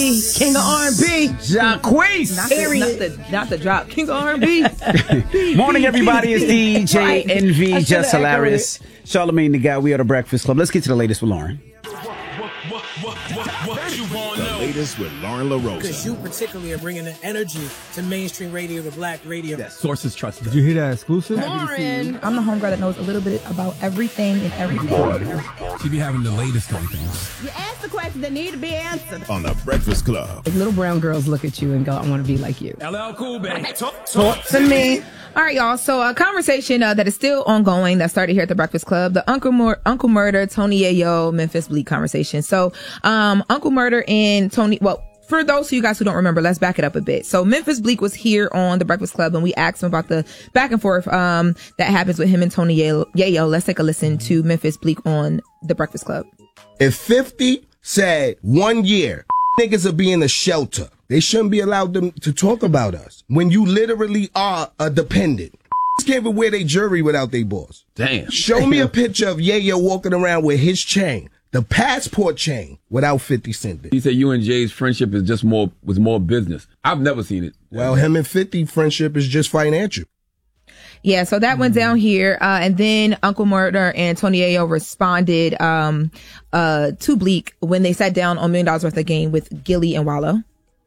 King of R&B, Jacquees. Not the drop. King of R&B. Morning, everybody. It's DJ Envy, just hilarious. Charlamagne the Guy. We are the Breakfast Club. Let's get to the latest with Lauren. The latest with Lauren LaRosa. Because you particularly are bringing the energy to mainstream radio, the black radio. That sources trust. Did you hear that exclusive? Lauren. I'm the homegirl that knows a little bit about everything and everything. She be having the latest on things. You ask the questions that need to be answered. On the Breakfast Club. If little brown girls look at you and go, I want to be like you. LL Cool, baby. Talk to me. All right, y'all. So a conversation that is still ongoing that started here at the Breakfast Club, the Uncle Murda, Tony Yayo, Memphis Bleek conversation. So Uncle Murda and Tony, well, for those of you guys who don't remember, let's back it up a bit. So Memphis Bleek was here on the Breakfast Club and we asked him about the back and forth that happens with him and Tony Yayo. Let's take a listen to Memphis Bleek on the Breakfast Club. If 50 said 1 year, niggas will be in a shelter, they shouldn't be allowed to talk about us when you literally are a dependent. Can't even wear their jewelry without their boss. Damn. Show me a picture of Yayo walking around with his chain, the passport chain, without 50 Cent. He said you and Jay's friendship is just more business. I've never seen it. Well, him and 50 friendship is just financial. Yeah, so that went down here, and then Uncle Murda and Tony Yayo responded to Bleek when they sat down on $1 million worth of game with Gilly and Wallow.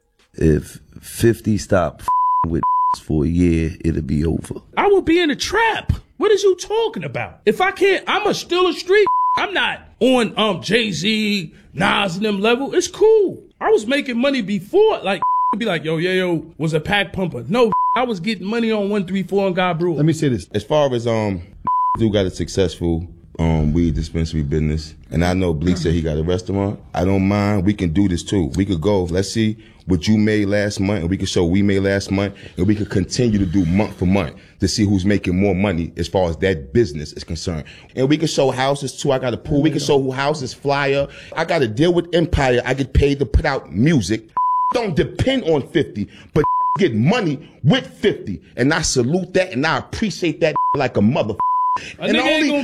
If 50 stopped with for a year, it'll be over. I will be in a trap. What is you talking about? If I can't, I'm still a street. I'm not on Jay-Z, Nas and them level. It's cool. I was making money before, like be like, yo, Yayo was a pack pumper. No, I was getting money on 134 and God Brewer. Let me say this. As far as dude got a successful weed dispensary business, and I know Bleek said he got a restaurant. I don't mind. We can do this too. We could go. Let's see what you made last month, and we can show what we made last month, and we could continue to do month for month to see who's making more money as far as that business is concerned. And we can show houses too. I got a pool. We can show who houses flyer. I got to deal with Empire. I get paid to put out music. Don't depend on 50, but get money with 50. And I salute that, and I appreciate that like a mother. And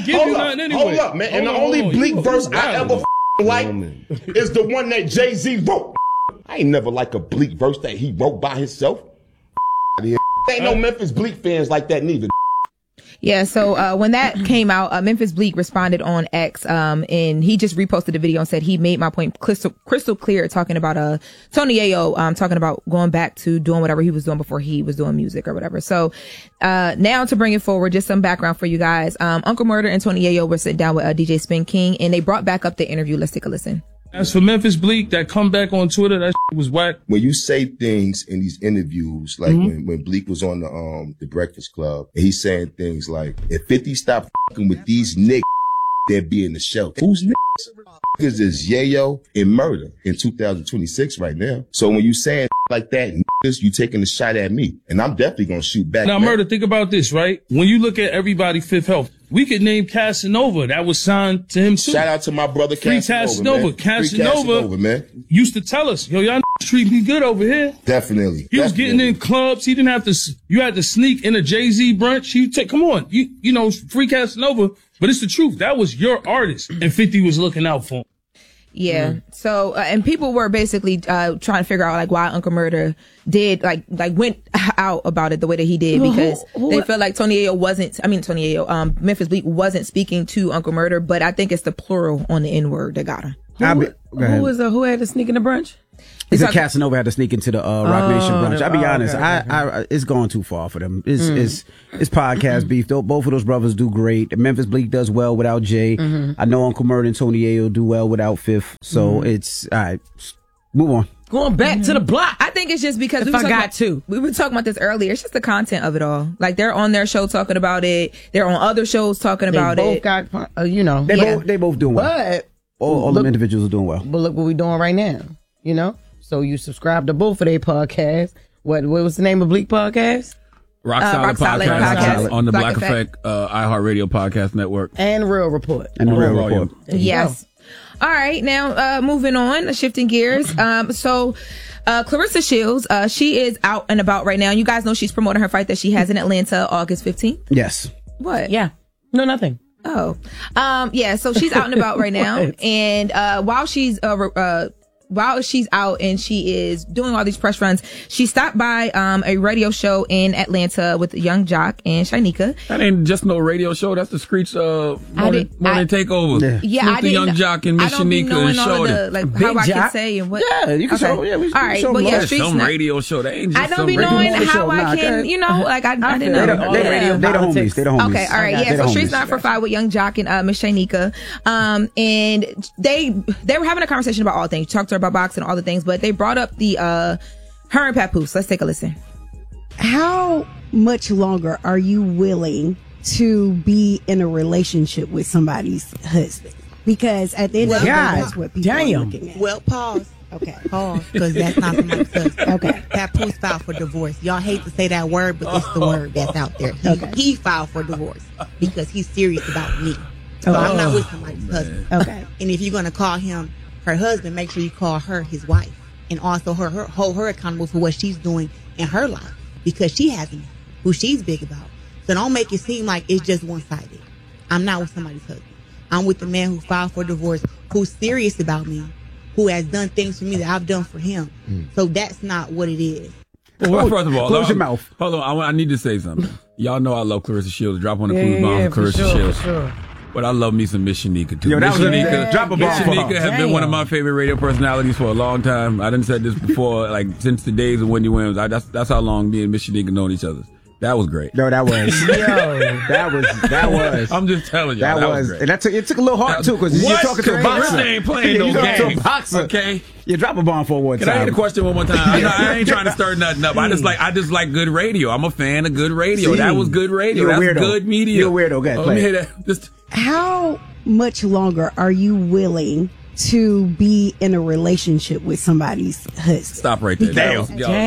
hold up, man. And the only Bleek verse I ever like is the one that Jay-Z wrote. I ain't never like a Bleek verse that he wrote by himself. Ain't no Memphis Bleek fans like that neither. Yeah, so when that came out, Memphis Bleek responded on X, and he just reposted the video and said he made my point crystal clear, talking about Tony Yayo, talking about going back to doing whatever he was doing before he was doing music or whatever. So now to bring it forward, just some background for you guys. Uncle Murda and Tony Yayo were sitting down with DJ Spin King, and they brought back up the interview. Let's take a listen. As for Memphis Bleek, that comeback on Twitter, that was whack. When you say things in these interviews, like when Bleek was on the Breakfast Club, and he's saying things like, if 50 stop fucking with these niggas, they'd be in the shelter. Who's niggas? Niggas is Yayo and Murda in 2026 right now. So when you saying like that, niggas, you taking a shot at me. And I'm definitely gonna shoot back. Now, Murda, think about this, right? When you look at everybody Fifth Health, we could name Casanova. That was signed to him too. Shout out to my brother Casanova. Casanova, man. Used to tell us, yo, y'all treat me good over here. Definitely. He was getting in clubs. He didn't have to, you had to sneak in a Jay-Z brunch. Come on. You know, free Casanova. But it's the truth. That was your artist. And 50 was looking out for him. Yeah. So, and people were basically, trying to figure out like why Uncle Murda did, like went out about it the way that he did, because they felt like Memphis Bleek wasn't speaking to Uncle Murda, but I think it's the plural on the N-word that got him. Who had to sneak in the brunch? He said Casanova had to sneak into the Rock Nation brunch. I'll be honest, I it's going too far for them. It's podcast beef. Both of those brothers do great. Memphis Bleek does well without Jay. I know Uncle Murda and Tony Yayo do well without Fifth. So it's all right. Move on. Going back to the block. I think it's just because we were talking about this earlier. It's just the content of it all. Like, they're on their show talking about it. They're on other shows talking about it. They both got, They both doing well. But all them individuals are doing well. But look what we're doing right now. You know? So you subscribe to both of their podcasts. What was the name of Bleek podcast? Rock Solid podcast on the Black Effect iHeartRadio podcast network. And Real Report. Yes. All right. Now, moving on, shifting gears. So Clarissa Shields, she is out and about right now. You guys know she's promoting her fight that she has in Atlanta August 15th. Yes. What? Yeah. No, nothing. Oh. Yeah. So she's out and about right now. And while she's while she's out and she is doing all these press runs, she stopped by a radio show in Atlanta with Young Jock and Shanika. That ain't just no radio show. That's the Screech morning takeover. Yeah, I the Young Jock and Miss Shanika and Shorty. Like how I can say and what. Yeah, you can show. Yeah, we all right, show but yeah, Street's some radio show. That ain't just I don't some be radio knowing show. how I can, you know, like I didn't know. They the homies. They the homies. Okay, all right, yeah. So Street's Not for Five with Young Jock and Miss Shanika, and they were having a conversation about all things. Talked to her about boxing and all the things, but they brought up the her and Papoose. Let's take a listen. How much longer are you willing to be in a relationship with somebody's husband? Because at the end of the day, that's what people are looking at. Well, pause. Okay, pause, because that's not somebody's husband. Okay. Papoose filed for divorce. Y'all hate to say that word, but it's the word that's out there. He filed for divorce because he's serious about me. So I'm not with somebody's husband. Okay. And if you're going to call him her husband, make sure you call her his wife. And also hold her accountable for what she's doing in her life, because she has him, who she's big about. So don't make it seem like it's just one-sided. I'm not with somebody's husband. I'm with the man who filed for divorce, who's serious about me, who has done things for me that I've done for him. So that's not what it is. Well, first of all, close your mouth. Hold on, I need to say something. Y'all know I love Clarissa Shields. Drop on the clues bomb for Clarissa Shields. For sure. But I love me some Miss Shanika too. Yo, Miss Shanika, drop a bomb for her. Shanika has been one of my favorite radio personalities for a long time. I done said this before, like since the days of Wendy Williams. That's how long me and Miss Shanika known each other. That was great. No, that was. that was. I'm just telling you. That was. great. And it took a little heart too, because you're talking to a boxer. Clarissa ain't playing no games. To a boxer. Okay. You drop a bomb for one time. Can I hear the question one more time? I ain't trying to stir nothing up. I just like good radio. I'm a fan of good radio. That was good radio. That's good media. You're a weirdo. Okay, let me hear that. Just how much longer are you willing to be in a relationship with somebody's husband? Stop right there. Damn.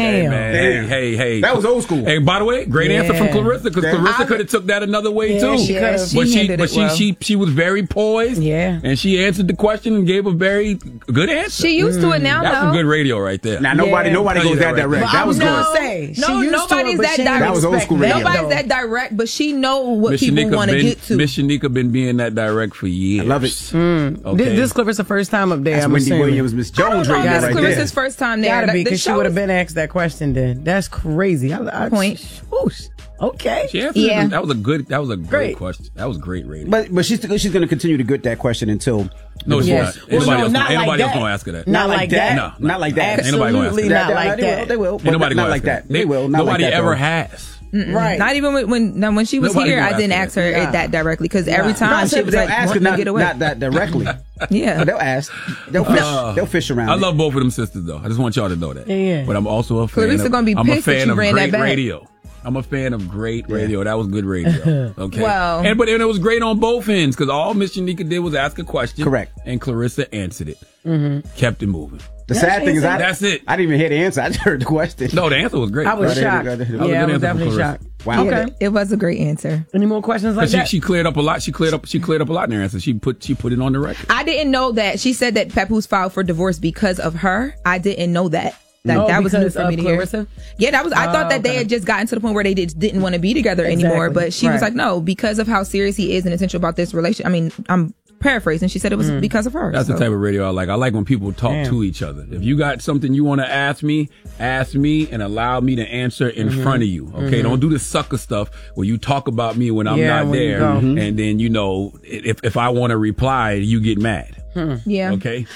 Hey. That was old school. Hey, by the way, great answer from Clarissa, because Clarissa could have took that another way too. She could have. She was very poised. Yeah. And she answered the question and gave a very good answer. She used to it now. That's some good radio right there. Now nobody goes that direct. That was good. Nobody's that direct. That was old school radio. Nobody's that direct, but she know what people want to get to. Miss Shanika been being that direct for years. I love it. Okay. This Clarissa's first time up there. That's Wendy Williams, Miss Jones radio right there. Clarissa's first time there. Gotta be, because she would have been asked that question then. That's crazy. Point. Whoosh. Okay. Yeah. That was a great question. That was great radio. But she's going to continue to get that question until. No, she's not. Anybody else gonna ask her that. Not like that. No, not like that. Absolutely not like that. They will. Ain't nobody not gonna like ask that. They will. Nobody ever has. Right. Not even when she was here, I didn't ask her that directly, because every time she was like, wanting to get away. Not that directly. Yeah. But they'll ask. They'll fish around. I love both of them sisters though. I just want y'all to know that. Yeah. But I'm also a fan. Clarissa gonna be pissed that you ran that back. Radio. I'm a fan of great radio. That was good radio. Okay. Well. But it was great on both ends, because all Miss Shanika did was ask a question. Correct. And Clarissa answered it. Kept it moving. The sad thing is, that's it. I didn't even hear the answer. I just heard the question. No, the answer was great. I was shocked. I was definitely shocked. Wow. Okay. It was a great answer. Any more questions like that? She cleared up a lot. She cleared up a lot in her answer. She put it on the record. I didn't know that. She said that Papoose filed for divorce because of her. I didn't know that. That was new for me to hear. Yeah, that was. I thought that they had just gotten to the point where they didn't want to be together anymore. But she was like, no, because of how serious he is and essential about this relationship. I mean, I'm paraphrasing. She said it was because of her. That's the type of radio I like. I like when people talk to each other. If you got something you want to ask me and allow me to answer in front of you. Okay, don't do the sucker stuff where you talk about me when I'm not there, and then if I want to reply, you get mad. Yeah. Okay.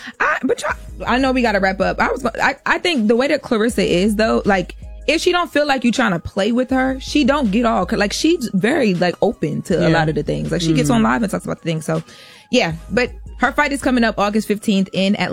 I know we got to wrap up. I think the way that Clarissa is though, like, if she don't feel like you trying to play with her, she don't get all, like, she's very like open to a lot of the things. Like, she gets on live and talks about the things. So yeah, but her fight is coming up August 15th in Atlanta.